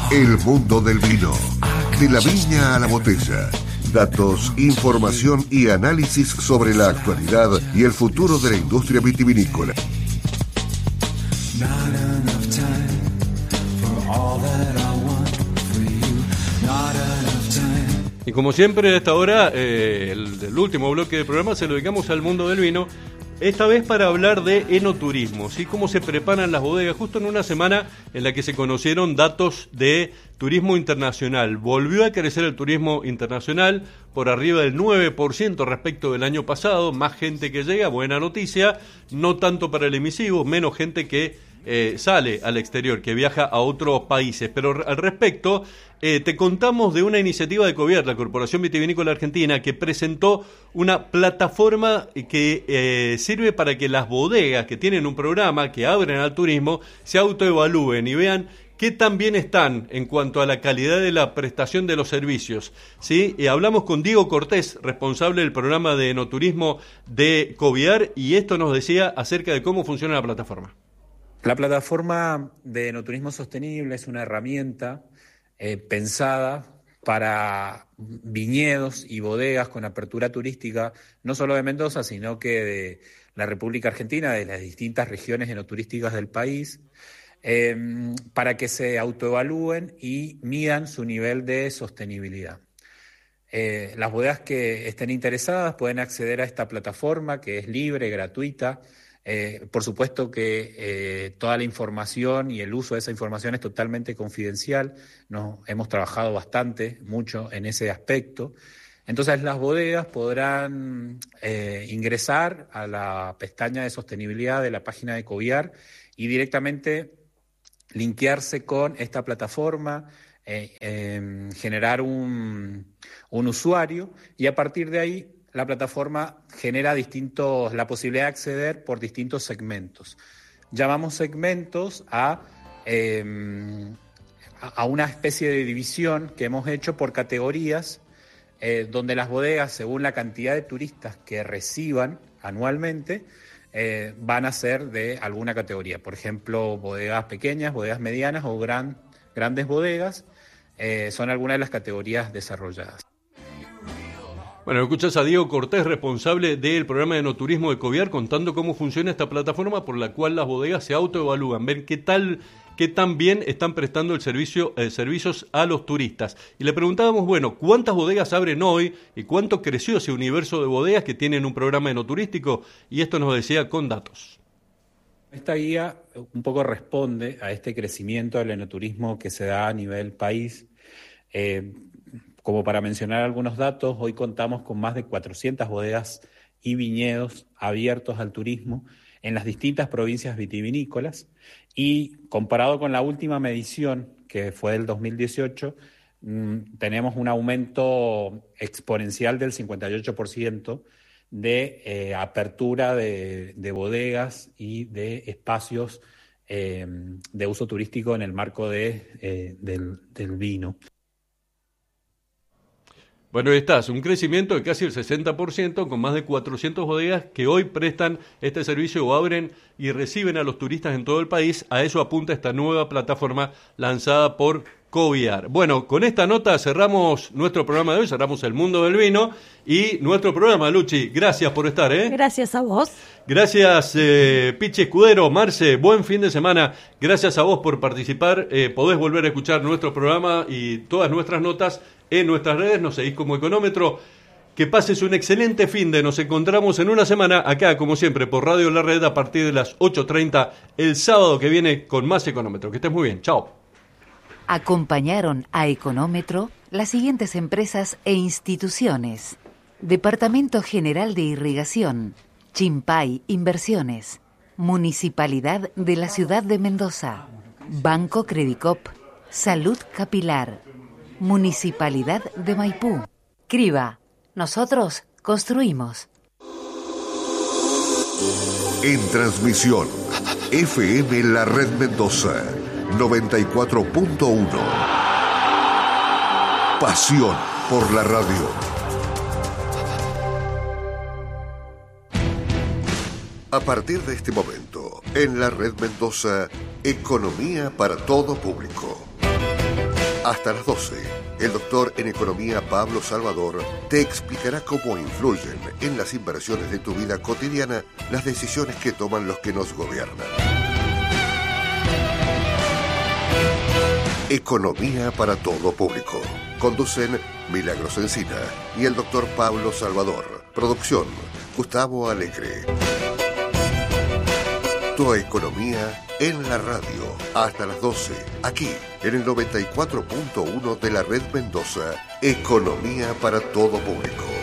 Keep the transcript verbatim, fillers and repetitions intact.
El mundo del vino, de la viña a la botella. Datos, información y análisis sobre la actualidad y el futuro de la industria vitivinícola. Y como siempre, a esta hora, eh, el, el último bloque del programa se lo dedicamos al mundo del vino. Esta vez para hablar de enoturismo, ¿sí? Cómo se preparan las bodegas, justo en una semana en la que se conocieron datos de turismo internacional. Volvió a crecer el turismo internacional por arriba del nueve por ciento respecto del año pasado, más gente que llega, buena noticia, no tanto para el emisivo, menos gente que eh, sale al exterior, que viaja a otros países. Pero al respecto, eh, te contamos de una iniciativa de COVIAR, la Corporación Vitivinícola Argentina, que presentó una plataforma que eh, sirve para que las bodegas que tienen un programa, que abren al turismo, se autoevalúen y vean qué tan bien están en cuanto a la calidad de la prestación de los servicios, ¿sí? Y hablamos con Diego Cortés, responsable del programa de enoturismo de COVIAR, y esto nos decía acerca de cómo funciona la plataforma. La plataforma de enoturismo sostenible es una herramienta eh, pensada para viñedos y bodegas con apertura turística, no solo de Mendoza, sino que de la República Argentina, de las distintas regiones enoturísticas del país, eh, para que se autoevalúen y midan su nivel de sostenibilidad. Eh, las bodegas que estén interesadas pueden acceder a esta plataforma, que es libre, gratuita. Eh, por supuesto que eh, toda la información y el uso de esa información es totalmente confidencial. Nos hemos trabajado bastante, mucho en ese aspecto. Entonces las bodegas podrán eh, ingresar a la pestaña de sostenibilidad de la página de COVIAR y directamente linkearse con esta plataforma, eh, eh, generar un, un usuario, y a partir de ahí la plataforma genera distintos, la posibilidad de acceder por distintos segmentos. Llamamos segmentos a, eh, a una especie de división que hemos hecho por categorías, eh, donde las bodegas, según la cantidad de turistas que reciban anualmente, eh, van a ser de alguna categoría. Por ejemplo, bodegas pequeñas, bodegas medianas o gran, grandes bodegas, eh, son algunas de las categorías desarrolladas. Bueno, escuchas a Diego Cortés, responsable del programa de enoturismo de COVIAR, contando cómo funciona esta plataforma por la cual las bodegas se autoevalúan, ven qué tal, qué tan bien están prestando el servicio, eh, servicios a los turistas. Y le preguntábamos, bueno, ¿cuántas bodegas abren hoy y cuánto creció ese universo de bodegas que tienen un programa enoturístico? Y esto nos decía con datos. Esta guía un poco responde a este crecimiento del enoturismo que se da a nivel país. Eh, Como para mencionar algunos datos, hoy contamos con más de cuatrocientas bodegas y viñedos abiertos al turismo en las distintas provincias vitivinícolas, y comparado con la última medición, que fue del dos mil dieciocho, mmm, tenemos un aumento exponencial del cincuenta y ocho por ciento de eh, apertura de, de bodegas y de espacios eh, de uso turístico en el marco de, eh, del, del vino. Bueno, ahí estás, un crecimiento de casi el sesenta por ciento, con más de cuatrocientas bodegas que hoy prestan este servicio o abren y reciben a los turistas en todo el país. A eso apunta esta nueva plataforma lanzada por COVIAR. Bueno, con esta nota cerramos nuestro programa de hoy, cerramos el mundo del vino y nuestro programa, Luchi. Gracias por estar, ¿eh? Gracias a vos. Gracias, eh, Pichi Escudero, Marce, buen fin de semana. Gracias a vos por participar. Eh, podés volver a escuchar nuestro programa y todas nuestras notas en nuestras redes, nos seguís como Económetro. Que pases un excelente fin de, nos encontramos en una semana acá, como siempre, por Radio La Red a partir de las ocho treinta el sábado que viene con más Económetro. Que estés muy bien, chao. Acompañaron a Económetro las siguientes empresas e instituciones: Departamento General de Irrigación, Chimpay Inversiones, Municipalidad de la Ciudad de Mendoza, Banco Credicop, Salud Capilar, Municipalidad de Maipú, Criba. Nosotros construimos. En transmisión, F M La Red Mendoza, noventa y cuatro punto uno. Pasión por la radio. A partir de este momento, en La Red Mendoza, economía para todo público. hasta las doce. El doctor en economía Pablo Salvador te explicará cómo influyen en las inversiones de tu vida cotidiana las decisiones que toman los que nos gobiernan. Economía para todo público. Conducen Milagros Encina y el doctor Pablo Salvador. Producción, Gustavo Alegre. Tu economía en la radio. Hasta las doce. Aquí, en el noventa y cuatro punto uno de la Red Mendoza. Economía para todo público.